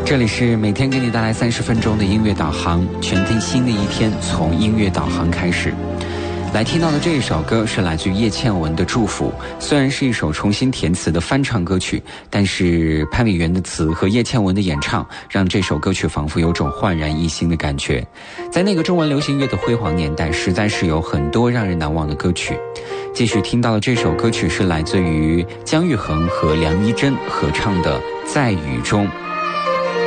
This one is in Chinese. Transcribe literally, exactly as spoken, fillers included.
这里是每天给你带来三十分钟的音乐导航，全天新的一天从音乐导航开始。来听到的这一首歌是来自于叶倩文的《祝福》，虽然是一首重新填词的翻唱歌曲，但是潘伟源的词和叶倩文的演唱，让这首歌曲仿佛有种焕然一新的感觉。在那个中文流行乐的辉煌年代，实在是有很多让人难忘的歌曲。继续听到的这首歌曲是来自于姜育恒和梁一珍合唱的《在雨中》。